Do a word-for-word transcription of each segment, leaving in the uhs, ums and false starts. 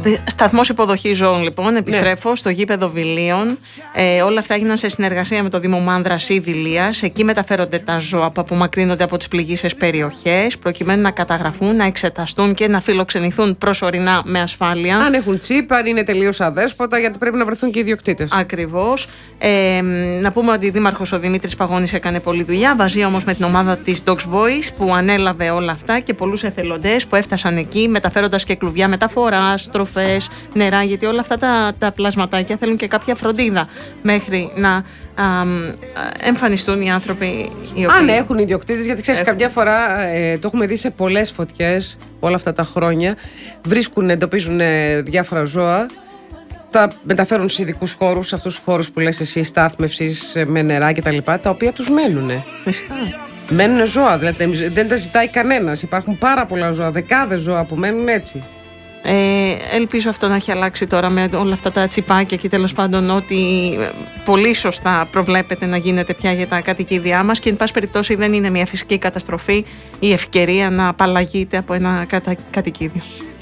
Σταθμός υποδοχής ζώων, λοιπόν, επιστρέφω ναι. στο γήπεδο Βιλίων. Ε, όλα αυτά έγιναν σε συνεργασία με το Δήμο Μάνδρας ή Δηλίας. Εκεί μεταφέρονται τα ζώα που απομακρύνονται από τις πληγείσες περιοχές, προκειμένου να καταγραφούν, να εξεταστούν και να φιλοξενηθούν προσωρινά με ασφάλεια. Αν έχουν τσίπ, αν είναι τελείως αδέσποτα, γιατί πρέπει να βρεθούν και οι ιδιοκτήτες. Ακριβώς. Ε, να πούμε ότι ο Δήμαρχος ο Δημήτρης Παγώνης έκανε πολλή δουλειά. Βαζεί όμως με την ομάδα της Dogs Voice που ανέλαβε όλα αυτά και πολλούς εθελοντές που έφτασαν εκεί, μεταφέροντας και κλουβιά μεταφοράς, τροφές, νερά, γιατί όλα αυτά τα, τα πλασματάκια θέλουν και κάποια φροντίδα μέχρι να α, α, εμφανιστούν οι άνθρωποι οι οποίοι... Αν έχουν ιδιοκτήτες, γιατί ξέρεις, έχουν. Κάποια φορά ε, το έχουμε δει σε πολλές φωτιές όλα αυτά τα χρόνια. Βρίσκουν, εντοπίζουν ε, διάφορα ζώα, τα μεταφέρουν σε ειδικούς χώρους, σε αυτούς τους χώρους που λες εσύ, στάθμευσης με νερά κτλ., τα, τα οποία τους μένουν. Φυσικά. Μένουν ζώα, δηλαδή δεν τα ζητάει κανένας. Υπάρχουν πάρα πολλά ζώα, δεκάδες ζώα που μένουν έτσι. Ε, ελπίζω αυτό να έχει αλλάξει τώρα με όλα αυτά τα τσιπάκια και τέλος πάντων ότι πολύ σωστά προβλέπεται να γίνεται πια για τα κατοικίδια μας και εν πάση περιπτώσει δεν είναι μια φυσική καταστροφή η ευκαιρία να απαλλαγείται από ένα κατα... κατοικίδιο.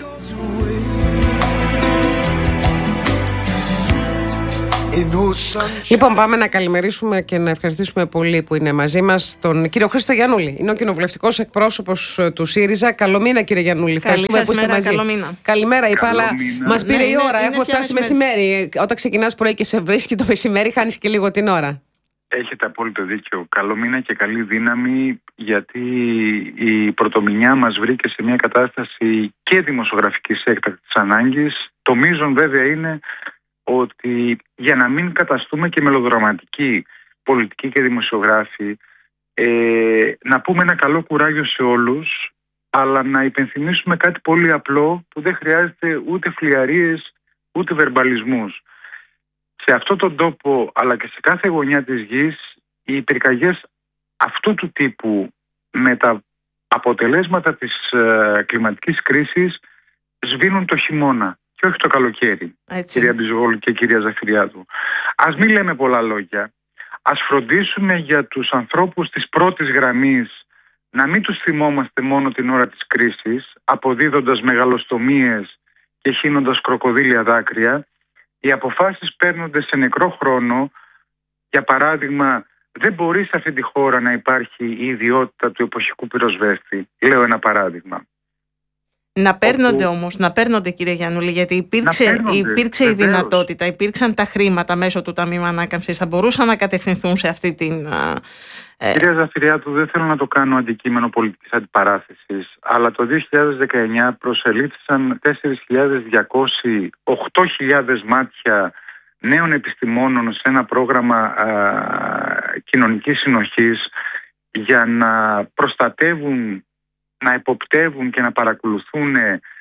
Λοιπόν, πάμε να καλημερίσουμε και να ευχαριστήσουμε πολύ που είναι μαζί μας τον κύριο Χρήστο Γιαννούλη. Είναι ο κοινοβουλευτικός εκπρόσωπος του ΣΥΡΙΖΑ. Καλό μήνα, κύριε Γιαννούλη. Ευχαριστούμε που είστε μαζί. Καλό μήνα. Καλημέρα, είπα, αλλά μας πήρε ναι, η ώρα. Είναι, Έχουμε φτάσει μεσημέρι. μεσημέρι. Όταν ξεκινάς πρωί και σε βρίσκει το μεσημέρι, χάνεις και λίγο την ώρα. Έχετε απόλυτο δίκιο. Καλό μήνα και καλή δύναμη, γιατί η πρωτομηνιά μας βρήκε σε μια κατάσταση και δημοσιογραφικής έκτακτης ανάγκης. Το μείζον βέβαια είναι ότι για να μην καταστούμε και μελοδραματικοί πολιτικοί και δημοσιογράφοι, ε, να πούμε ένα καλό κουράγιο σε όλους, αλλά να υπενθυμίσουμε κάτι πολύ απλό που δεν χρειάζεται ούτε φλιαρίες ούτε βερμπαλισμούς. Σε αυτόν τον τόπο, αλλά και σε κάθε γωνιά της γης, οι πυρκαγιές αυτού του τύπου με τα αποτελέσματα της ε, κλιματικής κρίσης σβήνουν το χειμώνα και όχι το καλοκαίρι. Έτσι. Κυρία Μπιζογόλου και κυρία Ζαφυριάδου. Ας μην λέμε πολλά λόγια. Ας φροντίσουμε για τους ανθρώπους της πρώτης γραμμής να μην τους θυμόμαστε μόνο την ώρα της κρίσης, αποδίδοντας μεγαλοστομίες και χύνοντας κροκοδίλια δάκρυα. Οι αποφάσεις παίρνονται σε νεκρό χρόνο. Για παράδειγμα, δεν μπορεί σε αυτή τη χώρα να υπάρχει η ιδιότητα του εποχικού πυροσβέστη. Λέω ένα παράδειγμα. Να παίρνονται όπου... όμως, να παίρνονται, κύριε Γιαννούλη, γιατί υπήρξε, παίρνονται, υπήρξε η δυνατότητα, υπήρξαν τα χρήματα μέσω του Ταμείου Ανάκαμψης, θα μπορούσαν να κατευθυνθούν σε αυτή την... Ε... Κυρία Ζαφυριάδου, δεν θέλω να το κάνω αντικείμενο πολιτικής αντιπαράθεσης, αλλά το δύο χιλιάδες δεκαεννιά προσελήφθησαν τέσσερις χιλιάδες διακόσιοι, οκτώ χιλιάδες μάτια νέων επιστημόνων σε ένα πρόγραμμα α, κοινωνικής συνοχής για να προστατεύουν, να εποπτεύουν και να παρακολουθούν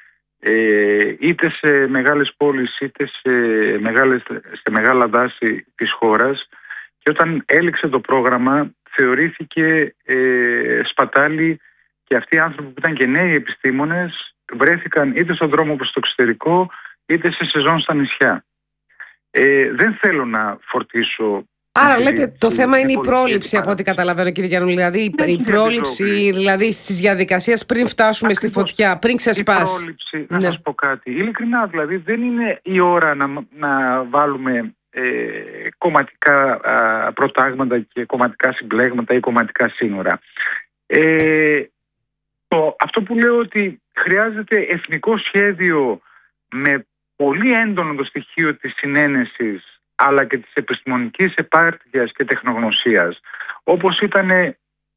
ε, είτε σε μεγάλες πόλεις είτε σε, μεγάλες, σε μεγάλα δάση της χώρας, και όταν έληξε το πρόγραμμα θεωρήθηκε ε, σπατάλη και αυτοί οι άνθρωποι που ήταν και νέοι επιστήμονες βρέθηκαν είτε στον δρόμο προς το εξωτερικό είτε σε σεζόν στα νησιά. Ε, δεν θέλω να φορτίσω. Άρα λέτε το θέμα είναι η πρόληψη, από ό,τι καταλαβαίνω, κύριε Γιαννούλη. Δηλαδή η πρόληψη δηλαδή στις διαδικασίες πριν φτάσουμε Ακριβώς. στη φωτιά, πριν ξεσπάσει. Η πρόληψη, να ναι. σας πω κάτι. Ειλικρινά δηλαδή δεν είναι η ώρα να, να βάλουμε ε, κομματικά α, προτάγματα και κομματικά συμπλέγματα ή κομματικά σύνορα. Ε, το, αυτό που λέω ότι χρειάζεται εθνικό σχέδιο με πολύ έντονο το στοιχείο της συνένεσης αλλά και της επιστημονικής επάρκειας και τεχνογνωσίας, όπως ήταν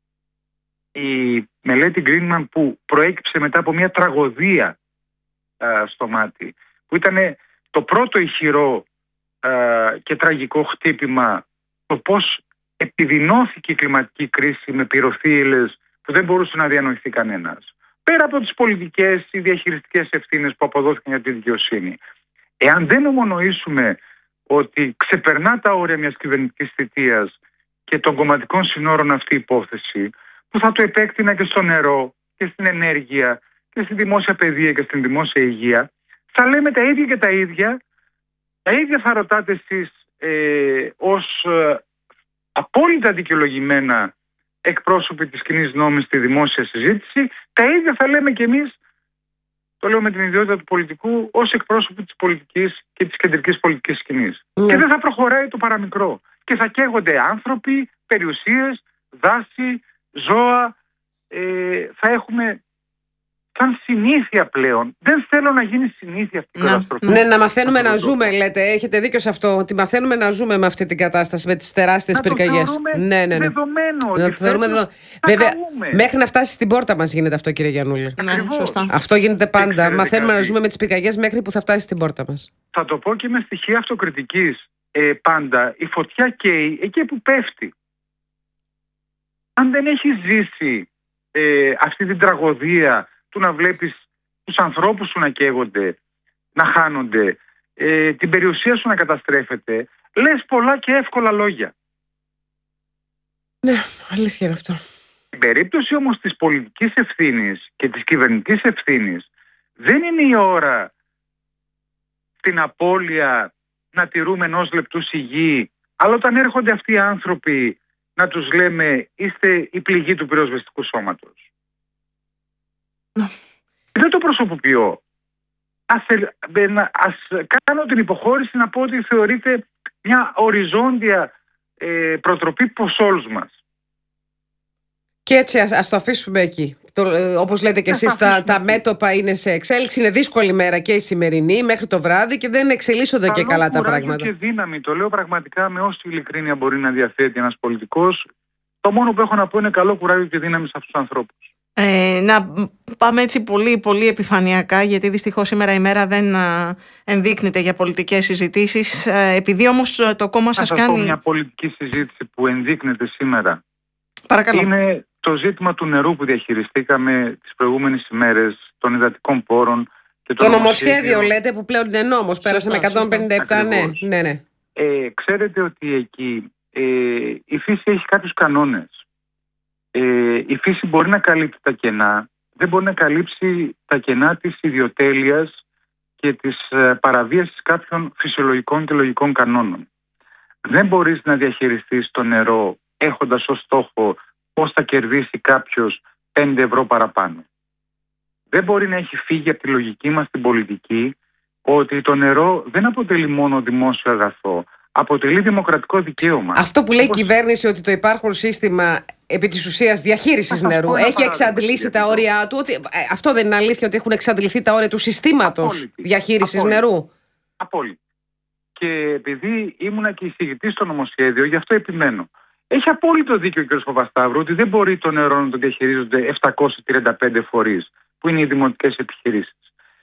η μελέτη Greenman που προέκυψε μετά από μια τραγωδία α, στο μάτι, που ήταν το πρώτο ηχηρό α, και τραγικό χτύπημα το πώς επιδεινώθηκε η κλιματική κρίση με πυροθύελλες που δεν μπορούσε να διανοηθεί κανένας. Πέρα από τις πολιτικές ή διαχειριστικές ευθύνες που αποδόθηκαν για τη δικαιοσύνη. Εάν δεν ομονοήσουμε ότι ξεπερνά τα όρια μιας κυβερνητικής θητείας και των κομματικών συνόρων αυτή η υπόθεση, που θα το επέκτηνα και στο νερό και στην ενέργεια και στη δημόσια παιδεία και στην δημόσια υγεία, θα λέμε τα ίδια και τα ίδια, τα ίδια θα ρωτάτε εσείς ε, ως ε, απόλυτα δικαιολογημένα εκπρόσωποι της κοινής νόμης στη δημόσια συζήτηση, τα ίδια θα λέμε και εμείς το λέω με την ιδιότητα του πολιτικού, ως εκπρόσωπο της πολιτικής και της κεντρικής πολιτικής σκηνής. Ναι. Και δεν θα προχωράει το παραμικρό. Και θα καίγονται άνθρωποι, περιουσίες, δάση, ζώα. Ε, θα έχουμε σαν συνήθεια πλέον. Δεν θέλω να γίνει συνήθεια αυτή η καταστροφή. Ναι, να μαθαίνουμε να ζούμε, λέτε. Έχετε δίκιο σε αυτό. Ότι μαθαίνουμε να ζούμε με αυτή την κατάσταση, με τις τεράστιες πυρκαγιές. Ναι, ναι, ναι. Δεδομένο. Να το θεωρούμε δεδο... Βέβαια, μέχρι να φτάσει στην πόρτα μας γίνεται αυτό, κύριε Γιαννούλη. Ναι, σωστά. Αυτό γίνεται πάντα. Ξέρετε μαθαίνουμε κάτι. να ζούμε με τις πυρκαγιές μέχρι που θα φτάσει στην πόρτα μας. Θα το πω και με στοιχεία αυτοκριτικής. Ε, πάντα η φωτιά καίει εκεί που πέφτει. Αν δεν έχεις ζήσει ε, αυτή την τραγωδία του να βλέπεις τους ανθρώπους σου να καίγονται, να χάνονται, ε, την περιουσία σου να καταστρέφεται, λες πολλά και εύκολα λόγια. Ναι, αλήθεια είναι αυτό. Στην περίπτωση όμως της πολιτικής ευθύνης και της κυβερνητικής ευθύνης, δεν είναι η ώρα στην απώλεια να τηρούμε ενός λεπτού σιγή, αλλά όταν έρχονται αυτοί οι άνθρωποι να τους λέμε είστε η πληγή του πυροσβεστικού σώματος. Ναι. Δεν το προσωποποιώ. Ας, ας κάνω την υποχώρηση να πω ότι θεωρείται μια οριζόντια ε, προτροπή προς όλους μας. Και έτσι ας, ας το αφήσουμε εκεί. Το, ε, όπως λέτε και εσείς, τα, τα μέτωπα είναι σε εξέλιξη. Είναι δύσκολη μέρα και η σημερινή μέχρι το βράδυ και δεν εξελίσσονται και καλά τα πράγματα. Και δύναμη, το λέω πραγματικά με όση ειλικρίνεια μπορεί να διαθέτει ένας πολιτικός. Το μόνο που έχω να πω είναι καλό κουράγιο και δύναμη σε αυτούς τους ανθρώπους. Ε, να πάμε έτσι πολύ, πολύ επιφανειακά, γιατί δυστυχώς σήμερα η μέρα δεν α, ενδείκνυται για πολιτικές συζητήσεις. Ε, επειδή όμως το κόμμα σας να κάνει... Να σας πω μια πολιτική συζήτηση που ενδείκνυται σήμερα. Παρακαλώ. Είναι το ζήτημα του νερού που διαχειριστήκαμε τις προηγούμενες ημέρες, των υδατικών πόρων. Και το νομοσχέδιο λέτε που πλέον είναι νόμος, πέρασε με εκατόν πενήντα επτά, ναι, ναι, ναι. Ε, ξέρετε ότι εκεί ε, η φύση έχει κάποιους κανόνες. Ε, η φύση μπορεί να καλύπτει τα κενά, δεν μπορεί να καλύψει τα κενά της ιδιοτέλειας και της ε, παραβίασης κάποιων φυσιολογικών και λογικών κανόνων. Δεν μπορείς να διαχειριστείς το νερό έχοντας ως στόχο πώς θα κερδίσει κάποιος πέντε ευρώ παραπάνω. Δεν μπορεί να έχει φύγει από τη λογική μας την πολιτική ότι το νερό δεν αποτελεί μόνο δημόσιο αγαθό, αποτελεί δημοκρατικό δικαίωμα. Αυτό που λέει Όπως... η κυβέρνηση ότι το υπάρχον σύστημα επί της ουσίας διαχείρισης νερού έχει εξαντλήσει τα όρια του. Ότι, αυτό δεν είναι αλήθεια ότι έχουν εξαντληθεί τα όρια του συστήματος Απόλυτη. διαχείρισης Απόλυτη. νερού. Απόλυτη. Και επειδή ήμουνα και εισηγητής στο νομοσχέδιο, γι' αυτό επιμένω. Έχει απόλυτο δίκιο ο κ. Παπασταύρου ότι δεν μπορεί το νερό να το διαχειρίζονται επτακόσιοι τριάντα πέντε φορείς που είναι οι δημοτικές επιχειρήσεις.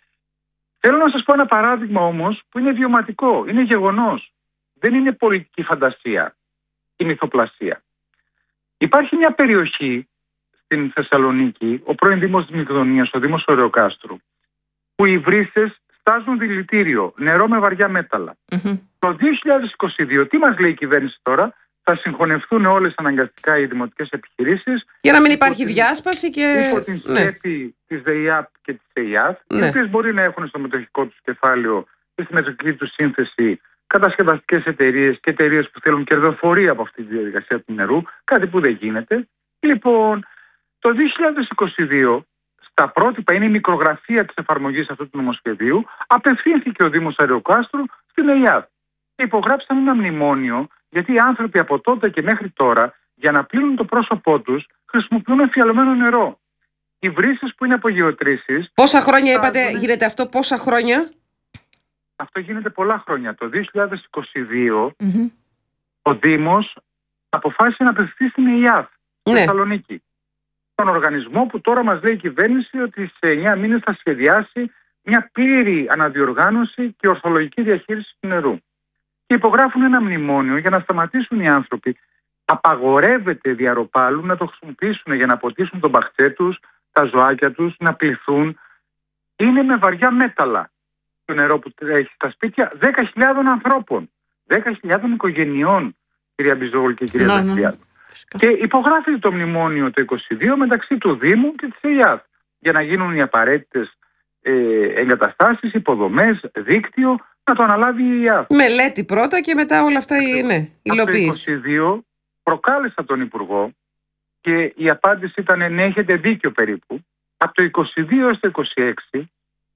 Θέλω να σας πω ένα παράδειγμα όμως που είναι βιωματικό, είναι γεγονός. Δεν είναι πολιτική φαντασία ή μυθοπλασία. Υπάρχει μια περιοχή στην Θεσσαλονίκη, ο πρώην Δήμος της Μυγδονίας, ο Δήμος Ωρεοκάστρου, που οι βρύσες στάζουν δηλητήριο, νερό με βαριά μέταλλα. Mm-hmm. Το δύο χιλιάδες είκοσι δύο, τι μας λέει η κυβέρνηση τώρα, θα συγχωνευτούν όλες αναγκαστικά οι δημοτικές επιχειρήσεις. Για να μην υπάρχει υπό διάσπαση και... Υπό την σκέπη ναι. της ΔΕΙΑΠ και της ΕΙΑΘ, ναι. οι οποίες μπορεί να έχουν στο μετοχικό τους κεφάλαιο και στη μετοχική τους σύνθεση κατασκευαστικές εταιρείες και εταιρείες που θέλουν κερδοφορία από αυτή τη διαδικασία του νερού, κάτι που δεν γίνεται. Λοιπόν, το δύο χιλιάδες είκοσι δύο, στα πρότυπα, είναι η μικρογραφία της εφαρμογής αυτού του νομοσχεδίου, απευθύνθηκε ο Δήμος Ωρεοκάστρου στην ΕΙΑΔ. Υπογράψαν ένα μνημόνιο, γιατί οι άνθρωποι από τότε και μέχρι τώρα, για να πλύνουν το πρόσωπό τους, χρησιμοποιούν εμφιαλωμένο νερό. Οι βρύσες που είναι από γεωτρήσεις... Πόσα χρόνια είπατε είναι... γίνεται αυτό, πόσα χρόνια? Αυτό γίνεται πολλά χρόνια. Το δύο χιλιάδες είκοσι δύο mm-hmm. ο Δήμος αποφάσισε να απευθυνθεί στην ΕΙΑΘ, στη ναι. Θεσσαλονίκη. Τον οργανισμό που τώρα μας λέει η κυβέρνηση ότι σε εννιά μήνες θα σχεδιάσει μια πλήρη αναδιοργάνωση και ορθολογική διαχείριση του νερού. Και υπογράφουν ένα μνημόνιο για να σταματήσουν οι άνθρωποι. Απαγορεύεται διαρροπάλου να το χρησιμοποιήσουν για να ποτίσουν τον μπαχτσέ τους, τα ζωάκια τους, να πληθούν. Είναι με βαριά μέταλλα το νερό που έχει στα σπίτια δέκα χιλιάδες ανθρώπων, δέκα χιλιάδες οικογενειών, κυρία Μπιζόγλου και κυρία Δαχτυλιάδου. Και υπογράφεται το μνημόνιο το είκοσι δύο μεταξύ του Δήμου και της ΕΙΑΘ για να γίνουν οι απαραίτητες ε, εγκαταστάσεις, υποδομές, δίκτυο, να το αναλάβει η ΕΙΑΘ. Μελέτη πρώτα και μετά όλα αυτά η ναι, υλοποίηση. Το είκοσι δύο προκάλεσα τον Υπουργό και η απάντηση ήταν ναι, έχετε δίκιο περίπου. Από το είκοσι δύο έως το είκοσι έξι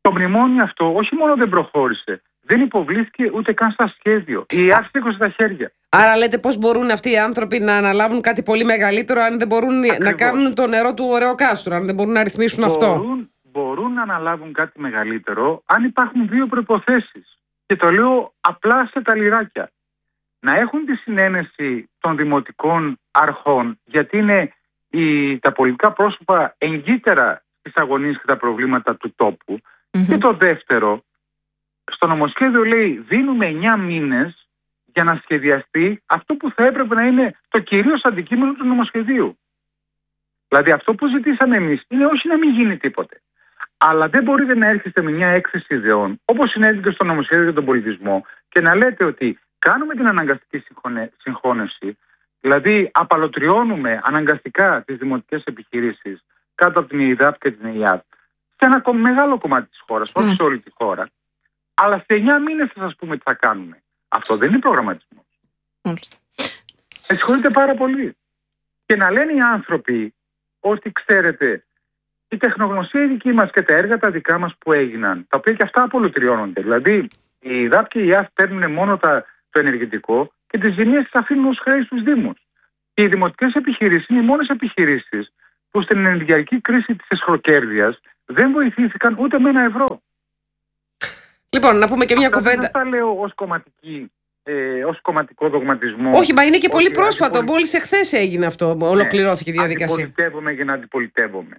Το μνημόνιο αυτό όχι μόνο δεν προχώρησε, δεν υποβλήθηκε ούτε καν στα σχέδιο. Η ΕΑΤ σήκωσε τα χέρια. Άρα λέτε πώς μπορούν αυτοί οι άνθρωποι να αναλάβουν κάτι πολύ μεγαλύτερο αν δεν μπορούν Ακριβώς. να κάνουν το νερό του Ωρεοκάστρου, αν δεν μπορούν να ρυθμίσουν μπορούν, αυτό. Μπορούν να αναλάβουν κάτι μεγαλύτερο αν υπάρχουν δύο προϋποθέσεις. Και το λέω απλά σε τα λιράκια. Να έχουν τη συνένεση των δημοτικών αρχών, γιατί είναι οι, τα πολιτικά πρόσωπα εγκύτερα στις αγωνίες και τα προβλήματα του τόπου. Mm-hmm. Και το δεύτερο, στο νομοσχέδιο λέει δίνουμε εννιά μήνες για να σχεδιαστεί αυτό που θα έπρεπε να είναι το κυρίως αντικείμενο του νομοσχεδίου. Δηλαδή αυτό που ζητήσαμε εμείς είναι όχι να μην γίνει τίποτε. Αλλά δεν μπορείτε να έρχεστε με μια έκθεση ιδεών, όπως συνέβη και στο νομοσχέδιο για τον πολιτισμό, και να λέτε ότι κάνουμε την αναγκαστική συγχώνευση, δηλαδή απαλωτριώνουμε αναγκαστικά τις δημοτικές επιχειρήσεις κάτω από την ΕΙΔΑΠ και την ΕΙΑΤ σε ένα μεγάλο κομμάτι της χώρας, όχι mm. σε όλη τη χώρα. Αλλά σε εννιά μήνες θα σας πούμε τι θα κάνουμε. Αυτό δεν είναι προγραμματισμός. Mm. Με συγχωρείτε πάρα πολύ. Και να λένε οι άνθρωποι ότι ξέρετε, η τεχνογνωσία η δική μας και τα έργα τα δικά μας που έγιναν, τα οποία και αυτά απολυτριώνονται. Δηλαδή, η ΕΙΔΑΠ και η ΕΙΑΤ παίρνουν μόνο τα, το ενεργητικό και τις ζημίες τις αφήνουν ως χρέη στους Δήμους. Και οι δημοτικές επιχειρήσεις είναι οι μόνες επιχειρήσεις που στην ενεργειακή κρίση της εσχροκέρδειας δεν βοηθήθηκαν ούτε με ένα ευρώ. Λοιπόν, να πούμε και μια Αυτά κουβέντα. Δεν τα λέω ως κομματική. Ε, ως κομματικό δογματισμό. Όχι, μα είναι και πολύ πρόσφατο. Αντιπολι... Μόλις εχθές έγινε αυτό. Ολοκληρώθηκε η διαδικασία. Αντιπολιτεύομαι για να αντιπολιτεύομαι.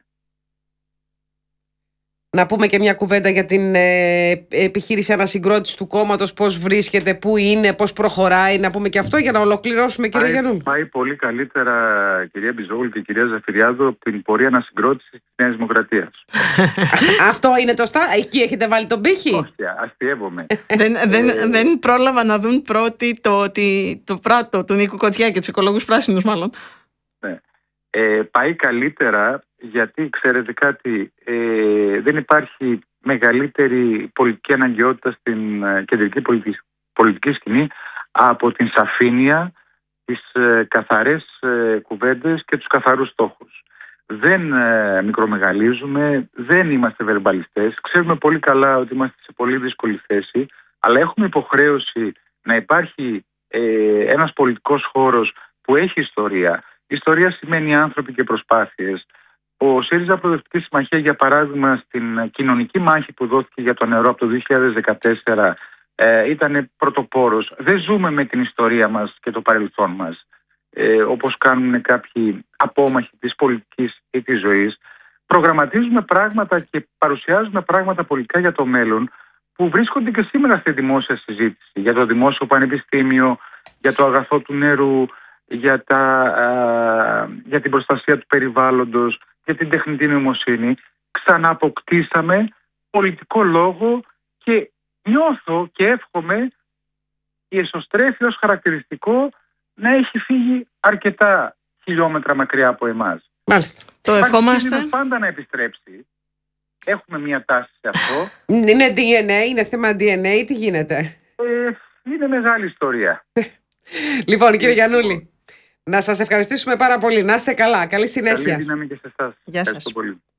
Να πούμε και μια κουβέντα για την ε, επιχείρηση ανασυγκρότησης του κόμματος, πώς βρίσκεται, πού είναι, πώς προχωράει. Να πούμε και αυτό για να ολοκληρώσουμε, κύριε Γιαννούλη. Πάει πολύ καλύτερα, κυρία Μπιζόγλου και κυρία Ζαφυριάδου, από την πορεία ανασυγκρότησης της Νέας Δημοκρατίας. Αυτό είναι το στά. Εκεί έχετε βάλει τον πύχη. Όχι, αστειεύομαι. δεν, δεν, δεν πρόλαβα να δουν πρώτοι το, το, το πράτο του Νίκου Κοτζιά και τους οικολόγους πράσινους, μάλλον. Ναι. Ε, πάει καλύτερα. Γιατί ξέρετε κάτι, ε, δεν υπάρχει μεγαλύτερη πολιτική αναγκαιότητα στην ε, κεντρική πολιτική, πολιτική σκηνή από την σαφήνεια, τις ε, καθαρές ε, κουβέντες και τους καθαρούς στόχους. Δεν ε, μικρομεγαλίζουμε, δεν είμαστε βερμπαλιστές, ξέρουμε πολύ καλά ότι είμαστε σε πολύ δύσκολη θέση, αλλά έχουμε υποχρέωση να υπάρχει ε, ένας πολιτικός χώρος που έχει ιστορία. Ιστορία σημαίνει άνθρωποι και προσπάθειες. Ο ΣΥΡΙΖΑ Προοδευτική Συμμαχία, για παράδειγμα, στην κοινωνική μάχη που δόθηκε για το νερό από το δύο χιλιάδες δεκατέσσερα ε, ήταν πρωτοπόρος. Δεν ζούμε με την ιστορία μας και το παρελθόν μας, ε, όπως κάνουν κάποιοι απόμαχοι της πολιτικής ή της ζωής. Προγραμματίζουμε πράγματα και παρουσιάζουμε πράγματα πολιτικά για το μέλλον που βρίσκονται και σήμερα στη δημόσια συζήτηση. Για το δημόσιο πανεπιστήμιο, για το αγαθό του νερού, για, τα, α, για την προστασία του περιβάλλοντος, για την τεχνητή νοημοσύνη. Ξανααποκτήσαμε πολιτικό λόγο και νιώθω και εύχομαι η εσωστρέφεια ως χαρακτηριστικό να έχει φύγει αρκετά χιλιόμετρα μακριά από εμάς. Μάλιστα. Το ευχόμαστε. Είναι πάντα να επιστρέψει. Έχουμε μια τάση σε αυτό. Είναι ντι εν έι, είναι θέμα ντι εν έι, τι γίνεται? Ε, είναι μεγάλη ιστορία. Λοιπόν, κύριε Γιαννούλη, να σας ευχαριστήσουμε πάρα πολύ. Να είστε καλά. Καλή συνέχεια. Καλή δύναμη και σε εσάς. Γεια σας. Ευχαριστώ πολύ.